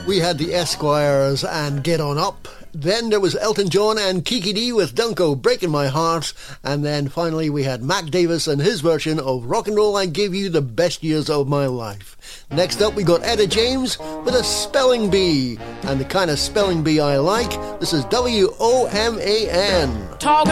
We had the Esquires and Get On Up. Then there was Elton John and Kiki D with Dunko, Breaking My Heart. And then finally we had Mac Davis and his version of Rock and Roll I Gave You the Best Years of My Life. Next up we got Etta James with a spelling bee. And the kind of spelling bee I like, this is W-O-M-A-N.